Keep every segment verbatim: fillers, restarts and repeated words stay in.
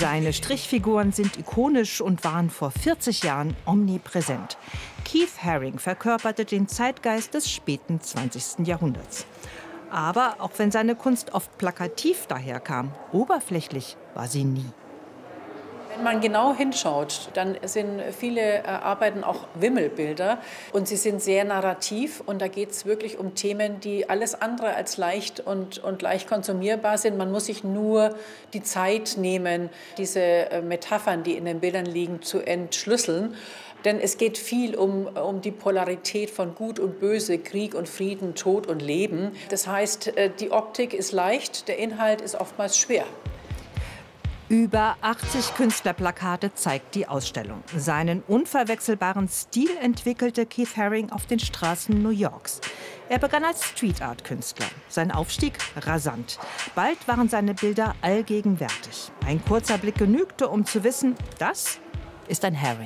Seine Strichfiguren sind ikonisch und waren vor vierzig Jahren omnipräsent. Keith Haring verkörperte den Zeitgeist des späten zwanzigsten Jahrhunderts. Aber auch wenn seine Kunst oft plakativ daherkam, oberflächlich war sie nie. Wenn man genau hinschaut, dann sind viele Arbeiten auch Wimmelbilder und sie sind sehr narrativ und da geht es wirklich um Themen, die alles andere als leicht und, und leicht konsumierbar sind. Man muss sich nur die Zeit nehmen, diese Metaphern, die in den Bildern liegen, zu entschlüsseln. Denn es geht viel um, um die Polarität von Gut und Böse, Krieg und Frieden, Tod und Leben. Das heißt, die Optik ist leicht, der Inhalt ist oftmals schwer. Über achtzig Künstlerplakate zeigt die Ausstellung. Seinen unverwechselbaren Stil entwickelte Keith Haring auf den Straßen New Yorks. Er begann als Street-Art-Künstler. Sein Aufstieg rasant. Bald waren seine Bilder allgegenwärtig. Ein kurzer Blick genügte, um zu wissen, das ist ein Haring.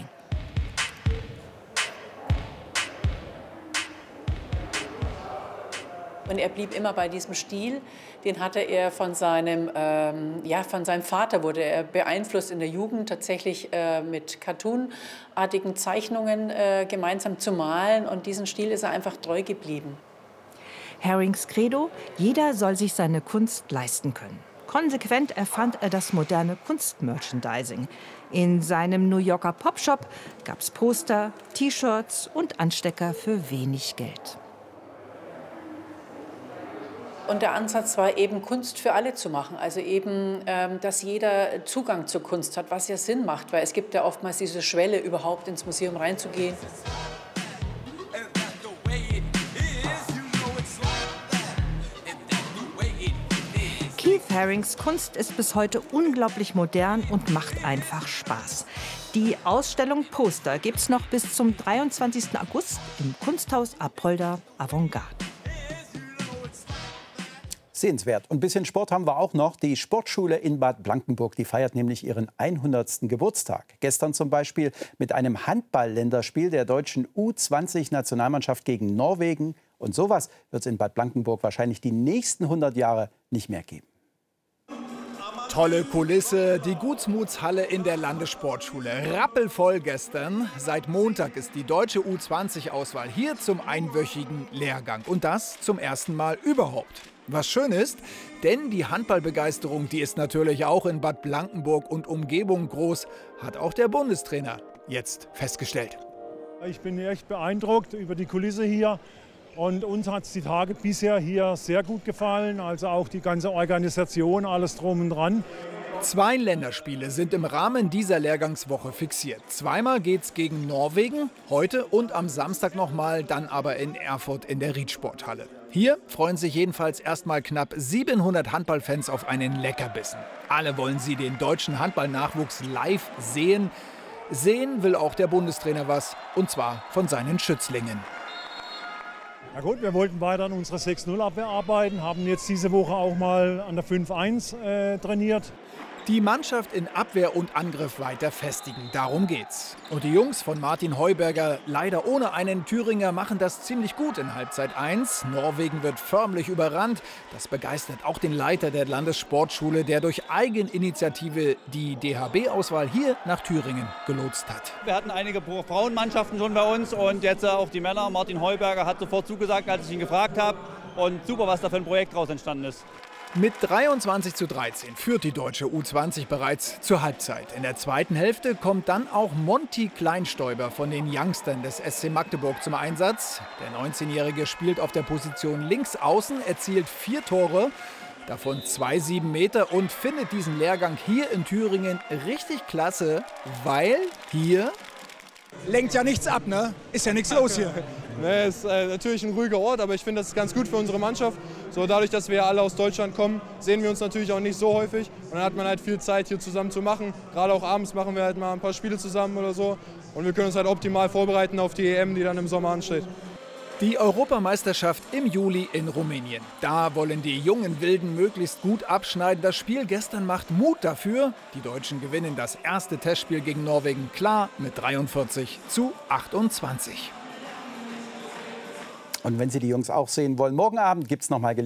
Und er blieb immer bei diesem Stil. Den hatte er von seinem, ähm, ja, von seinem Vater, wurde er beeinflusst in der Jugend, tatsächlich äh, mit cartoonartigen Zeichnungen äh, gemeinsam zu malen. Und diesen Stil ist er einfach treu geblieben. Harings Credo: Jeder soll sich seine Kunst leisten können. Konsequent erfand er das moderne Kunstmerchandising. In seinem New Yorker Popshop gab es Poster, T-Shirts und Anstecker für wenig Geld. Und der Ansatz war eben, Kunst für alle zu machen. Also eben, ähm, dass jeder Zugang zur Kunst hat, was ja Sinn macht. Weil es gibt ja oftmals diese Schwelle, überhaupt ins Museum reinzugehen. Keith Harings Kunst ist bis heute unglaublich modern und macht einfach Spaß. Die Ausstellung Poster gibt's noch bis zum dreiundzwanzigsten August im Kunsthaus Apolda Avantgarde. Sehenswert. Und ein bisschen Sport haben wir auch noch. Die Sportschule in Bad Blankenburg, die feiert nämlich ihren hundertsten Geburtstag. Gestern zum Beispiel mit einem Handball-Länderspiel der deutschen U zwanzig Nationalmannschaft gegen Norwegen. Und sowas wird es in Bad Blankenburg wahrscheinlich die nächsten hundert Jahre nicht mehr geben. Tolle Kulisse, die Gutsmutshalle in der Landessportschule. Rappelvoll gestern. Seit Montag ist die deutsche U zwanzig Auswahl hier zum einwöchigen Lehrgang. Und das zum ersten Mal überhaupt. Was schön ist, denn die Handballbegeisterung, die ist natürlich auch in Bad Blankenburg und Umgebung groß, hat auch der Bundestrainer jetzt festgestellt. Ich bin echt beeindruckt über die Kulisse hier. Und uns hat es die Tage bisher hier sehr gut gefallen, also auch die ganze Organisation, alles drum und dran. Zwei Länderspiele sind im Rahmen dieser Lehrgangswoche fixiert. Zweimal geht's gegen Norwegen, heute und am Samstag nochmal, dann aber in Erfurt in der Riedsporthalle. Hier freuen sich jedenfalls erstmal knapp siebenhundert Handballfans auf einen Leckerbissen. Alle wollen sie den deutschen Handballnachwuchs live sehen. Sehen will auch der Bundestrainer was, und zwar von seinen Schützlingen. Na gut, wir wollten weiter an unserer sechs null Abwehr arbeiten, haben jetzt diese Woche auch mal an der fünf eins äh, trainiert. Die Mannschaft in Abwehr und Angriff weiter festigen, darum geht's. Und die Jungs von Martin Heuberger, leider ohne einen Thüringer, machen das ziemlich gut in Halbzeit eins. Norwegen wird förmlich überrannt. Das begeistert auch den Leiter der Landessportschule, der durch Eigeninitiative die D H B-Auswahl hier nach Thüringen gelotst hat. Wir hatten einige Frauenmannschaften schon bei uns und jetzt auch die Männer. Martin Heuberger hat sofort zugesagt, als ich ihn gefragt habe. Und super, was da für ein Projekt daraus entstanden ist. Mit dreiundzwanzig zu dreizehn führt die deutsche U zwanzig bereits zur Halbzeit. In der zweiten Hälfte kommt dann auch Monty Kleinstäuber von den Youngstern des S C Magdeburg zum Einsatz. Der neunzehnjährige spielt auf der Position links außen, erzielt vier Tore, davon zwei sieben Meter und findet diesen Lehrgang hier in Thüringen richtig klasse, weil hier lenkt ja nichts ab, ne? Ist ja nichts los hier. Es ist äh, natürlich ein ruhiger Ort, aber ich finde, das ist ganz gut für unsere Mannschaft. So, dadurch, dass wir alle aus Deutschland kommen, sehen wir uns natürlich auch nicht so häufig. Und dann hat man halt viel Zeit, hier zusammen zu machen. Gerade auch abends machen wir halt mal ein paar Spiele zusammen oder so. Und wir können uns halt optimal vorbereiten auf die E M, die dann im Sommer ansteht. Die Europameisterschaft im Juli in Rumänien. Da wollen die jungen Wilden möglichst gut abschneiden. Das Spiel gestern macht Mut dafür. Die Deutschen gewinnen das erste Testspiel gegen Norwegen klar mit dreiundvierzig zu achtundzwanzig. Und wenn Sie die Jungs auch sehen wollen, morgen Abend gibt es noch mal Gelegenheit.